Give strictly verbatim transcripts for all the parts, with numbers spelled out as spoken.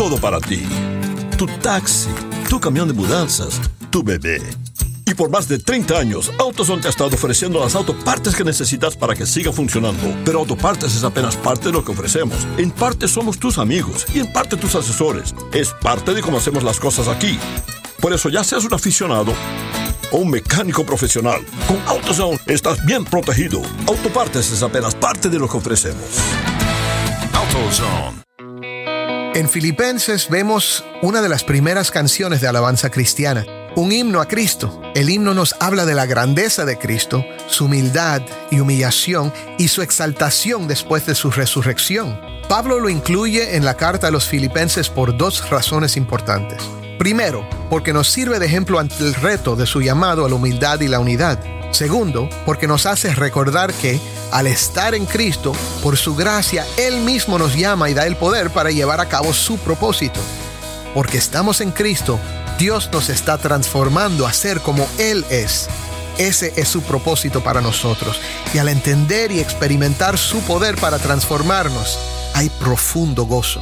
todo para ti. Tu taxi, tu camión de mudanzas, tu bebé. Y por más de treinta años, AutoZone te ha estado ofreciendo las autopartes que necesitas para que siga funcionando. Pero Autopartes es apenas parte de lo que ofrecemos. En parte somos tus amigos y en parte tus asesores. Es parte de cómo hacemos las cosas aquí. Por eso, ya seas un aficionado o un mecánico profesional, con AutoZone estás bien protegido. Autopartes es apenas parte de lo que ofrecemos. AutoZone. En Filipenses vemos una de las primeras canciones de alabanza cristiana, un himno a Cristo. El himno nos habla de la grandeza de Cristo, su humildad y humillación y su exaltación después de su resurrección. Pablo lo incluye en la carta a los Filipenses por dos razones importantes. Primero, porque nos sirve de ejemplo ante el reto de su llamado a la humildad y la unidad. Segundo, porque nos hace recordar que, al estar en Cristo, por su gracia, Él mismo nos llama y da el poder para llevar a cabo su propósito. Porque estamos en Cristo, Dios nos está transformando a ser como Él es. Ese es su propósito para nosotros. Y al entender y experimentar su poder para transformarnos, hay profundo gozo.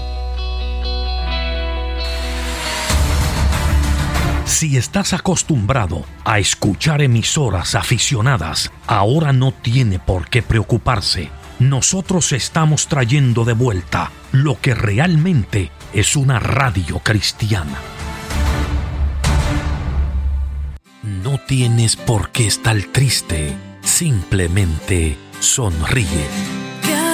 Si estás acostumbrado a escuchar emisoras aficionadas, ahora no tiene por qué preocuparse. Nosotros estamos trayendo de vuelta lo que realmente es una radio cristiana. No tienes por qué estar triste, simplemente sonríe.